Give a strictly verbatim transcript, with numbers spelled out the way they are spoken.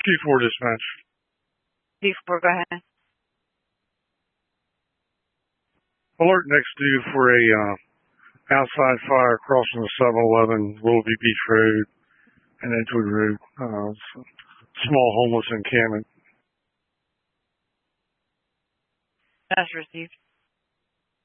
Q four dispatch. Q four, go ahead. Alert next due for a uh, outside fire crossing the seven eleven Willoughby Beach Road and Edgewood Road. Uh, small homeless encampment. That's received.